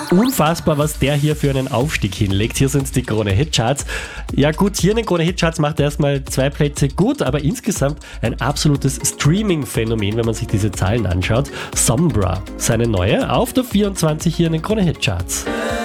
Unfassbar, was der hier für einen Aufstieg hinlegt. Hier sind die Krone-Hit-Charts. Ja gut, hier in den Krone-Hit-Charts macht er erstmal 2 Plätze gut, aber insgesamt ein absolutes Streaming-Phänomen, wenn man sich diese Zahlen anschaut. Sombra, seine neue, auf der 24 hier in den Krone-Hit-Charts.